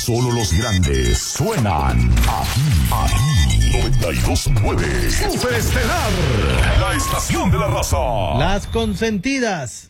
Solo los grandes suenan aquí. 92.9 Superestelar, la estación de la raza. Las consentidas.